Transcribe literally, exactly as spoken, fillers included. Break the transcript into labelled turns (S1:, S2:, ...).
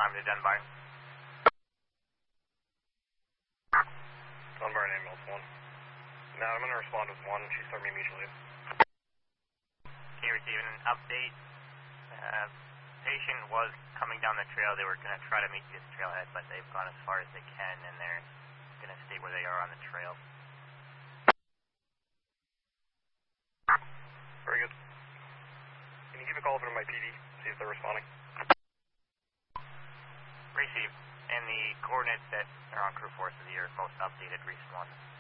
S1: time to Dunbar.
S2: Dunbar and ambulance one. Now I'm going to respond with one. She's starting immediately.
S1: Can you receive an update? Uh, patient was coming down the trail. They were going to try to meet this trailhead, but they've gone as far as they can, and they're going to stay where they are on the trail.
S2: Very good. Can you give a call over to my P D, see if they're responding?
S1: Receive. And the coordinates that are on crew force is your most updated recent one.